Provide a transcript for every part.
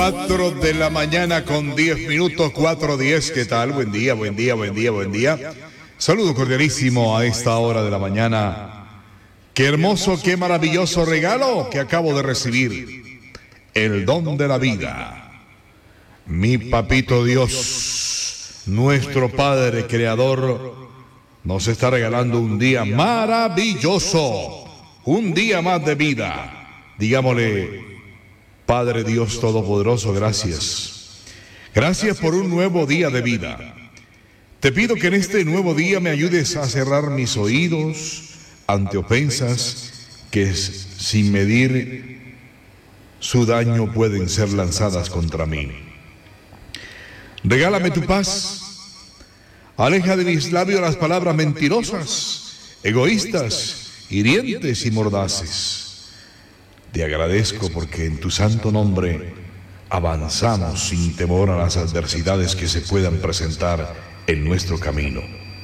4 de la mañana con 10 minutos, 4:10. ¿Qué tal? Buen día, buen día, buen día, buen día. Saludo cordialísimo a esta hora de la mañana. Qué hermoso, qué maravilloso regalo que acabo de recibir. El don de la vida. Mi papito Dios, nuestro Padre Creador, nos está regalando un día maravilloso. Un día más de vida. Digámosle: Padre Dios Todopoderoso, gracias. Gracias por un nuevo día de vida. Te pido que en este nuevo día me ayudes a cerrar mis oídos ante ofensas que sin medir su daño pueden ser lanzadas contra mí. Regálame tu paz. Aleja de mis labios las palabras mentirosas, egoístas, hirientes y mordaces. Te agradezco porque en tu santo nombre avanzamos sin temor a las adversidades que se puedan presentar en nuestro camino.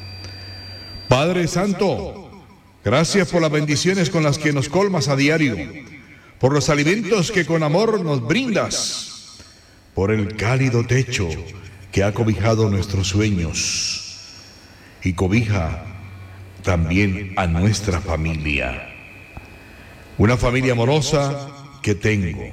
Padre Santo, gracias por las bendiciones con las que nos colmas a diario, por los alimentos que con amor nos brindas, por el cálido techo que ha cobijado nuestros sueños y cobija también a nuestra familia. Una familia amorosa que tengo.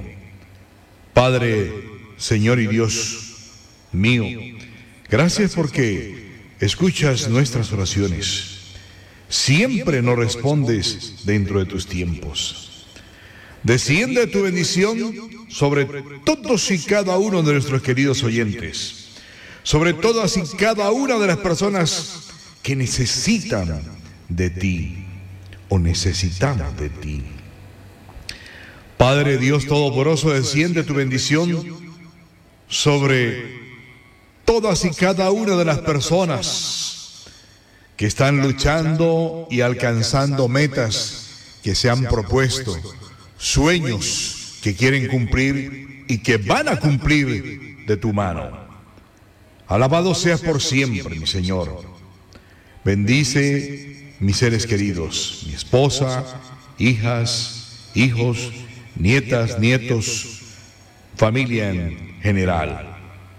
Padre, Señor y Dios mío, gracias porque escuchas nuestras oraciones. Siempre nos respondes dentro de tus tiempos. Desciende tu bendición sobre todos y cada uno de nuestros queridos oyentes, sobre todas y cada una de las personas que necesitan de ti o necesitamos de ti. Padre Dios Todopoderoso, desciende tu bendición sobre todas y cada una de las personas que están luchando y alcanzando metas que se han propuesto, sueños que quieren cumplir y que van a cumplir de tu mano. Alabado seas por siempre, mi Señor. Bendice mis seres queridos, mi esposa, hijas, hijos, nietas, nietos, familia en general.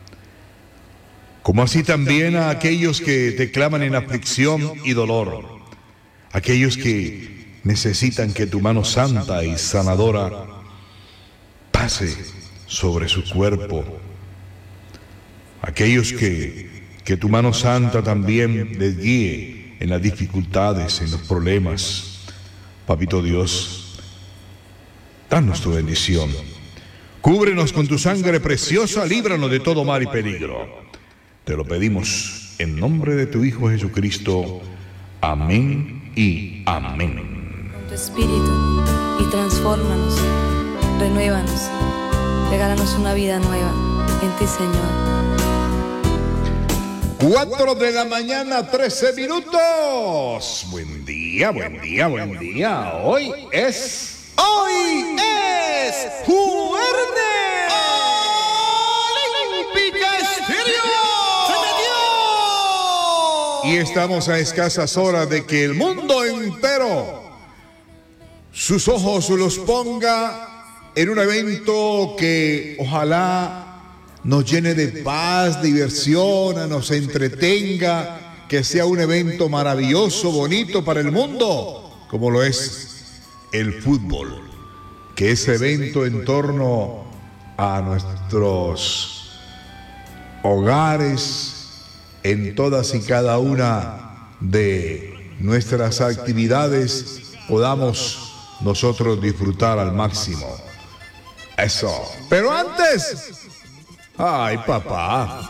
Como así también a aquellos que te claman en aflicción y dolor, aquellos que necesitan que tu mano santa y sanadora pase sobre su cuerpo, aquellos que tu mano santa también les guíe en las dificultades, en los problemas. Papito Dios, danos tu bendición. Cúbrenos con tu sangre preciosa, líbranos de todo mal y peligro. Te lo pedimos en nombre de tu Hijo Jesucristo. Amén y amén. Con tu espíritu y transfórmanos, renuévanos, regálanos una vida nueva en ti, Señor. 4 de la mañana, 13 minutos. Buen día, buen día, buen día. Hoy es Jueves Olímpica Estéreo. Y estamos a escasas horas de que el mundo entero sus ojos los ponga en un evento que ojalá nos llene de paz, diversión, nos entretenga, que sea un evento maravilloso, bonito para el mundo, como lo es el fútbol, que ese evento en torno a nuestros hogares, en todas y cada una de nuestras actividades, podamos nosotros disfrutar al máximo. Eso. Pero antes, ay papá,